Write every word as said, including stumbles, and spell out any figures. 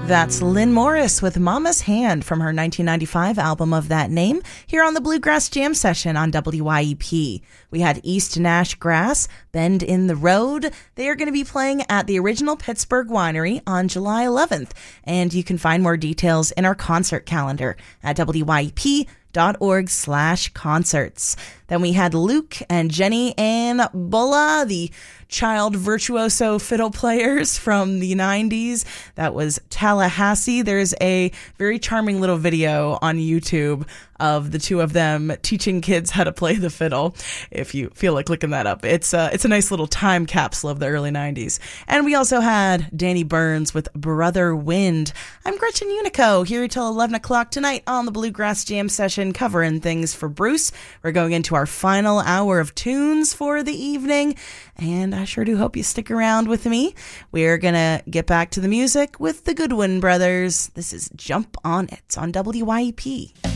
That's Lynn Morris with Mama's Hand from her nineteen ninety-five album of that name here on the Bluegrass Jam Session on W Y E P. We had East Nash Grass, Bend in the Road. They are going to be playing at the Original Pittsburgh Winery on July eleventh, and you can find more details in our concert calendar at W Y E P dot org slash concerts. Then we had Luke and Jenny Ann Bulla, the child virtuoso fiddle players from the nineties. That was Tallahassee. There's a very charming little video on YouTube of the two of them teaching kids how to play the fiddle. If you feel like looking that up, it's a, it's a nice little time capsule of the early nineties. And we also had Danny Burns with Brother Wind. I'm Gretchen Unico here till eleven o'clock tonight on the Bluegrass Jam Session, covering things for Bruce. We're going into our final hour of tunes for the evening, and I sure do hope you stick around with me. We're gonna get back to the music with the Goodwin Brothers. This is Jump On It on W Y E P.